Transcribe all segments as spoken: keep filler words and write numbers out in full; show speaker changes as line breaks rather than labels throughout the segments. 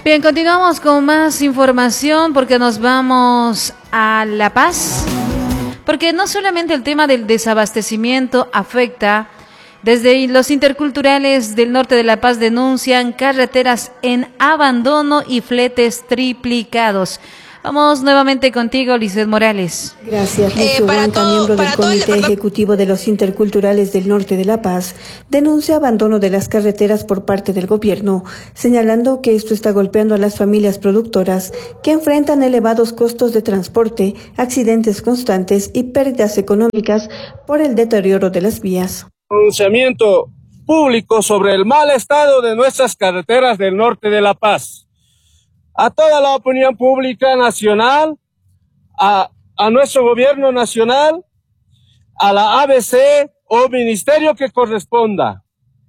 Bien, continuamos con más información porque nos vamos a La Paz. Porque no solamente el tema del desabastecimiento afecta, desde los interculturales del norte de La Paz denuncian carreteras en abandono y fletes triplicados. Vamos nuevamente contigo, Lizeth Morales.
Gracias, Lucio eh, Blanca, todo, miembro del Comité el... Ejecutivo de los Interculturales del Norte de La Paz, denuncia abandono de las carreteras por parte del gobierno, señalando que esto está golpeando a las familias productoras que enfrentan elevados costos de transporte, accidentes constantes y pérdidas económicas por el deterioro de las vías.
Pronunciamiento público sobre el mal estado de nuestras carreteras del norte de La Paz. A toda la opinión pública nacional, a, a nuestro gobierno nacional, a la A B C o ministerio que corresponda.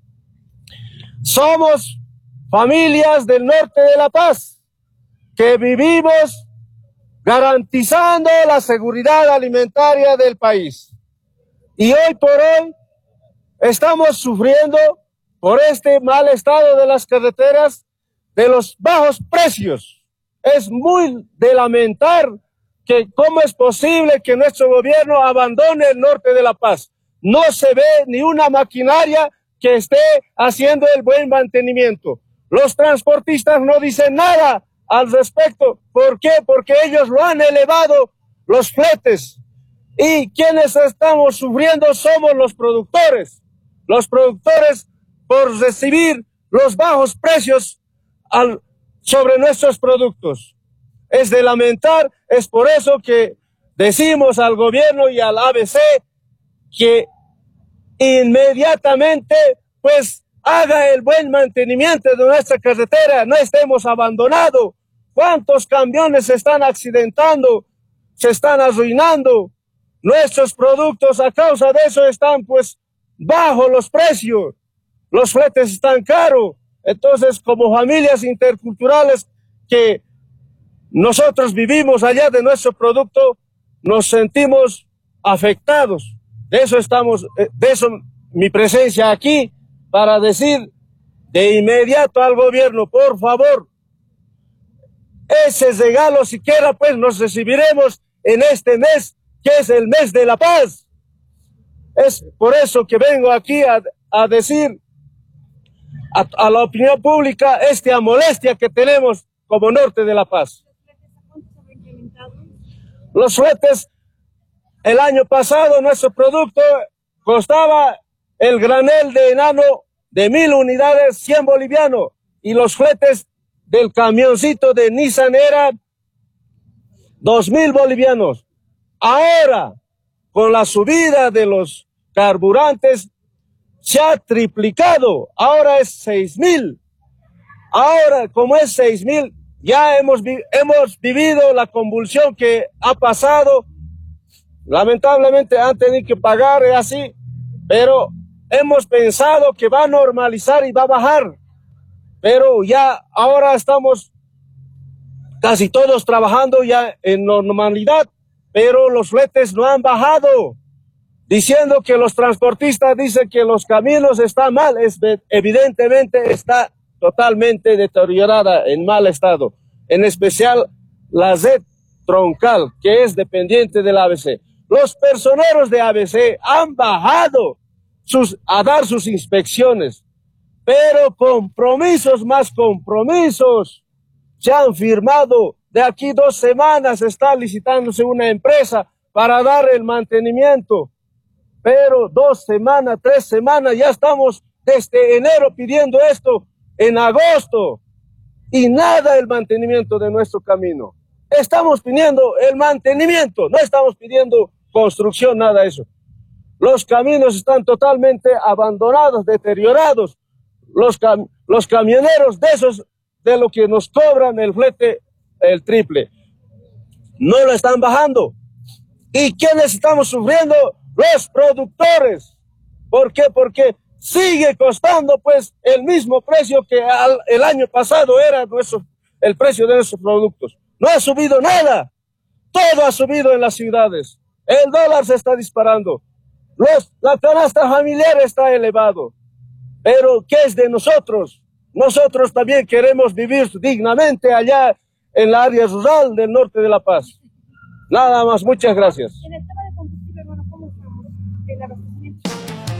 Somos familias del norte de La Paz que vivimos garantizando la seguridad alimentaria del país. Y hoy por hoy estamos sufriendo por este mal estado de las carreteras, de los bajos precios. Es muy de lamentar que cómo es posible que nuestro gobierno abandone el norte de La Paz. No se ve ni una maquinaria que esté haciendo el buen mantenimiento. Los transportistas no dicen nada al respecto. ¿Por qué? Porque ellos lo han elevado los fletes. Y quienes estamos sufriendo somos los productores. Los productores por recibir los bajos precios Al, sobre nuestros productos. Es de lamentar, es por eso que decimos al gobierno y al A B C que inmediatamente pues haga el buen mantenimiento de nuestra carretera, no estemos abandonados. ¿Cuántos camiones se están accidentando? Se están arruinando. Nuestros productos a causa de eso están pues bajos los precios. Los fletes están caros. Entonces, como familias interculturales que nosotros vivimos allá de nuestro producto, nos sentimos afectados. De eso estamos, de eso mi presencia aquí, para decir de inmediato al gobierno, por favor, ese regalo siquiera pues nos recibiremos en este mes, que es el mes de la paz. Es por eso que vengo aquí a, a decir A, a la opinión pública esta molestia que tenemos como norte de La Paz. Los fletes, el año pasado nuestro producto costaba el granel de enano de mil unidades, cien bolivianos, y los fletes del camioncito de Nissan eran dos mil bolivianos. Ahora, con la subida de los carburantes, se ha triplicado, ahora es seis mil. Ahora, como es seis mil, ya hemos, vi hemos vivido la convulsión que ha pasado. Lamentablemente han tenido que pagar así, pero hemos pensado que va a normalizar y va a bajar. Pero ya ahora estamos casi todos trabajando ya en normalidad, pero los fletes no han bajado. Diciendo que los transportistas dicen que los caminos están mal, es, evidentemente está totalmente deteriorada, en mal estado. En especial la red troncal, que es dependiente del A B C. Los personeros de A B C han bajado sus, a dar sus inspecciones, pero compromisos más compromisos se han firmado. De aquí dos semanas está licitándose una empresa para dar el mantenimiento. Pero dos semanas, tres semanas, ya estamos desde enero pidiendo esto, en agosto, y nada el mantenimiento de nuestro camino. Estamos pidiendo el mantenimiento, no estamos pidiendo construcción, nada de eso. Los caminos están totalmente abandonados, deteriorados. Los, cam los camioneros de esos, de lo que nos cobran el flete, el triple, no lo están bajando. ¿Y quiénes estamos sufriendo? Los productores. ¿Por qué? Porque sigue costando pues el mismo precio que al, el año pasado era nuestro, el precio de nuestros productos. No ha subido nada. Todo ha subido en las ciudades. El dólar se está disparando. Los, la canasta familiar está elevado. Pero ¿qué es de nosotros? nosotros también queremos vivir dignamente allá en la área rural del norte de La Paz. Nada más, muchas gracias. En el tema de combustible, bueno, ¿cómo estamos? El abastecimiento.